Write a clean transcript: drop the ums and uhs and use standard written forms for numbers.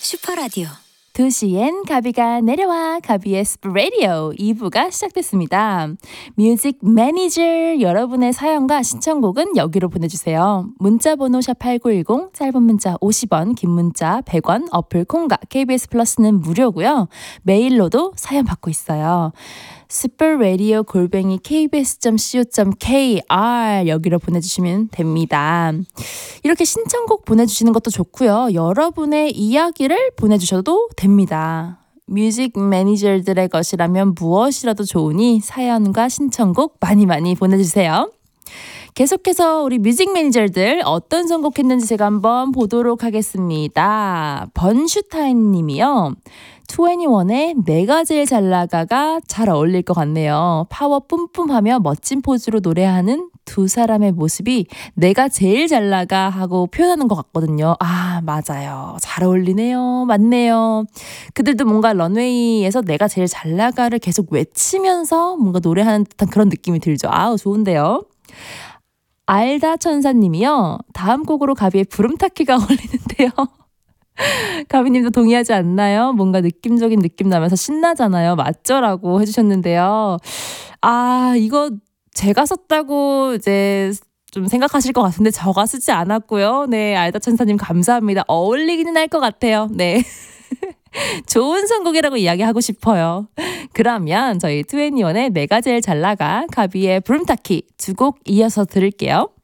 슈퍼라디오 2시엔 가비가 내려와 가비의 스프라디오 2부가 시작됐습니다. 뮤직 매니저 여러분의 사연과 신청곡은 여기로 보내주세요. 문자번호 샵8910 짧은 문자 50원 긴 문자 100원 어플 콩과 KBS 플러스는 무료고요. 메일로도 사연 받고 있어요. 스프라디오 골뱅이 kbs.co.kr 여기로 보내주시면 됩니다. 이렇게 신청곡 보내주시는 것도 좋고요. 여러분의 이야기를 보내주셔도 됩니다. 뮤직 매니저들의 것이라면 무엇이라도 좋으니 사연과 신청곡 많이 많이 보내주세요. 계속해서 우리 뮤직 매니저들 어떤 선곡했는지 제가 한번 보도록 하겠습니다. 번슈타인 님이요. 21의 내가 제일 잘 나가가 잘 어울릴 것 같네요. 파워 뿜뿜하며 멋진 포즈로 노래하는 두 사람의 모습이 내가 제일 잘 나가 하고 표현하는 것 같거든요. 아, 맞아요. 잘 어울리네요. 맞네요. 그들도 뭔가 런웨이에서 내가 제일 잘 나가를 계속 외치면서 뭔가 노래하는 듯한 그런 느낌이 들죠. 아우, 좋은데요. 알다 천사님이요. 다음 곡으로 가비의 부름타키가 어울리는데요. 가비님도 동의하지 않나요? 뭔가 느낌적인 느낌 나면서 신나잖아요. 맞죠라고 해주셨는데요. 아, 이거 제가 썼다고 이제 좀 생각하실 것 같은데 저가 쓰지 않았고요. 네, 알다 천사님 감사합니다. 어울리기는 할 것 같아요. 네. 좋은 선곡이라고 이야기하고 싶어요. 그러면 저희 21의 내가 제일 잘 나가 가비의 부름타키 두 곡 이어서 들을게요.